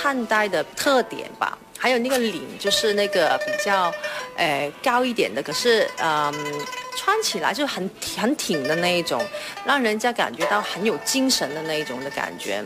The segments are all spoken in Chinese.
汉代的特点吧。还有那个领就是那个比较高一点的，可是穿起来就很挺的那一种，让人家感觉到很有精神的那一种的感觉。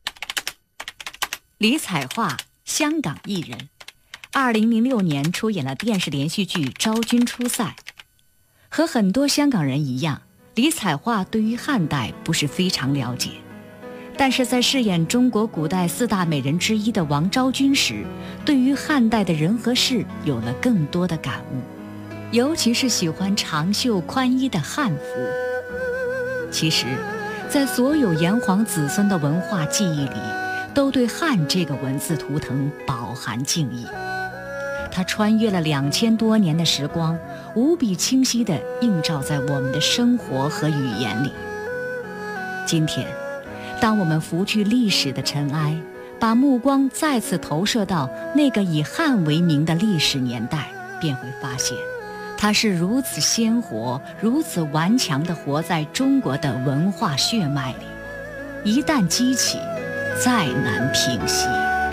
李彩桦，香港艺人，2006年出演了电视连续剧《昭君出塞》。和很多香港人一样，李彩桦对于汉代不是非常了解，但是在饰演中国古代4大美人之一的王昭君时，对于汉代的人和事有了更多的感悟，尤其是喜欢长袖宽衣的汉服。其实，在所有炎黄子孙的文化记忆里，都对汉这个文字图腾饱含敬意。它穿越了2000多年的时光，无比清晰地映照在我们的生活和语言里。今天，当我们拂去历史的尘埃，把目光再次投射到那个以汉为名的历史年代，便会发现，它是如此鲜活、如此顽强地活在中国的文化血脉里。一旦激起，再难平息。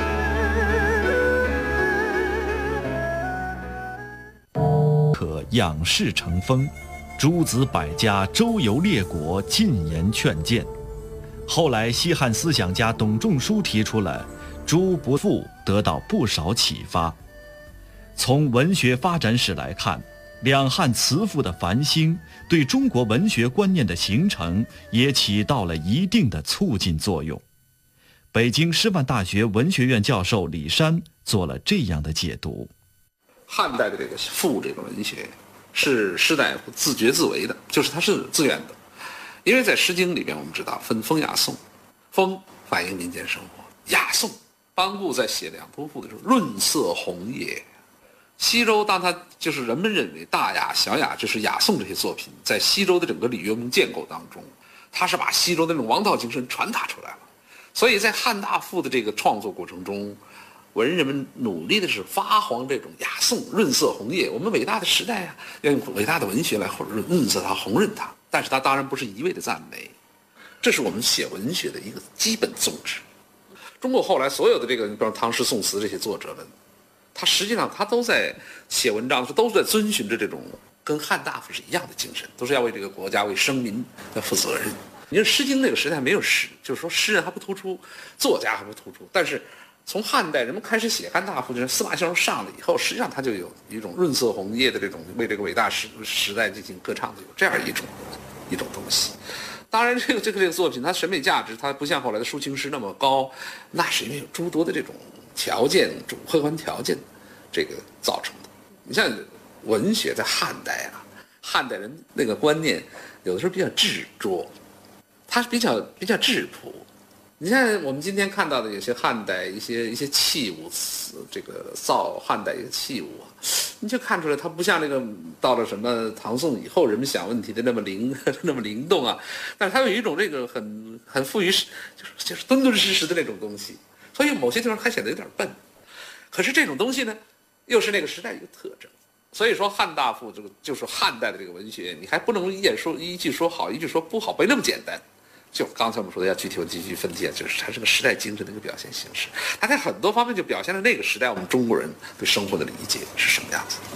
可仰视成风，诸子百家周游列国，进言劝谏。后来西汉思想家董仲舒提出了诸不赋，得到不少启发。从文学发展史来看，两汉词赋的繁兴对中国文学观念的形成也起到了一定的促进作用。北京师范大学文学院教授李山做了这样的解读： 汉代的这个赋这个文学是士大夫自觉自为的，就是它是自愿的。因为在《诗经》里边，我们知道分风雅颂，风反映民间生活，雅颂班固在写两都赋的时候，润色红叶。西周当他就是人们认为大雅、小雅就是雅颂这些作品，在西周的整个礼乐文建构当中，他是把西周的那种王道精神传达出来了。所以在汉大赋的这个创作过程中，文人们努力的是发黄这种雅颂，润色红叶。我们伟大的时代啊，要用伟大的文学来润色它，红润它。但是它当然不是一味的赞美，这是我们写文学的一个基本宗旨。中国后来所有的这个，比如唐诗宋词这些作者们，他实际上他都在写文章的时候，都是在遵循着这种跟汉大夫是一样的精神，都是要为这个国家、为生民要负责任。你说《诗经》那个时代没有诗，就是说诗人还不突出，作家还不突出，但是从汉代人们开始写汉大夫，就是司马相如上了以后，实际上他就有一种润色红叶的这种为这个伟大时代进行歌唱的有这样一种东西。当然这个作品它审美价值它不像后来的抒情诗那么高，那是因为有诸多的这种条件、客观条件这个造成的。你像文学在汉代啊，汉代人那个观念有的时候比较执着，它是比较质朴。你看我们今天看到的有些汉代一些器物，这个造汉代一个器物啊，你就看出来它不像那个到了什么唐宋以后人们想问题的那么灵动啊，但是它有一种这个很富于就是敦敦实实的那种东西，所以某些地方还显得有点笨。可是这种东西呢，又是那个时代一个特征。所以说汉大赋这个就是汉代的这个文学，你还不能一句说好，一句说不好，没那么简单。就刚才我们说的要具体继续分析，就是它是个时代精神的一个表现形式，它在很多方面就表现了那个时代我们中国人对生活的理解是什么样子的。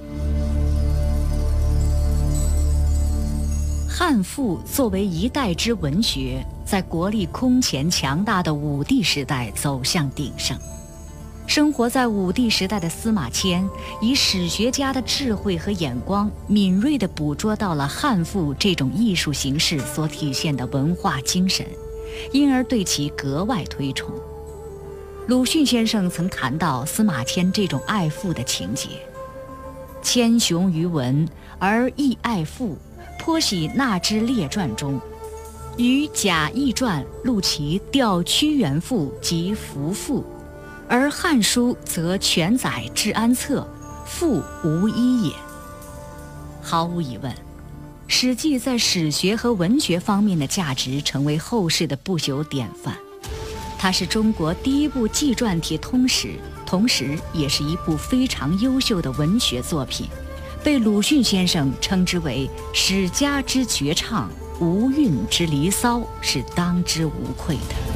汉赋作为一代之文学，在国力空前强大的武帝时代走向鼎盛。生活在武帝时代的司马迁，以史学家的智慧和眼光，敏锐地捕捉到了汉赋这种艺术形式所体现的文化精神，因而对其格外推崇。鲁迅先生曾谈到司马迁这种爱赋的情节：谦雄于文，而亦爱赋，颇喜纳之列传中，于贾谊传录其调屈原赋及服赋。而《汉书》则全载治安策，赋无一也。毫无疑问，《史记》在史学和文学方面的价值成为后世的不朽典范。它是中国第一部纪传体通史，同时也是一部非常优秀的文学作品，被鲁迅先生称之为史家之绝唱，无韵之离骚，是当之无愧的。